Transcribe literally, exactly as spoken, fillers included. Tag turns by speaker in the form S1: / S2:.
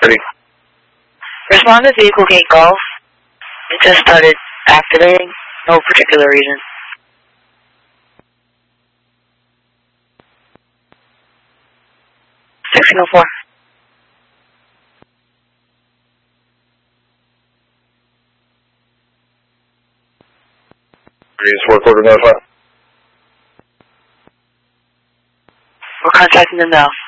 S1: Ready.
S2: Respond to vehicle gate golf. It just started activating. No particular reason. sixteen oh four.
S1: Grease work order notified.
S2: We're contacting them now.